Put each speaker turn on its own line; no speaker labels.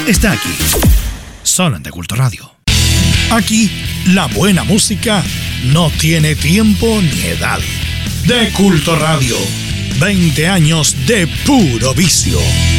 está aquí, solo en De Culto Radio. Aquí, la buena música no tiene tiempo ni edad. De Culto Radio, 20 años de puro vicio.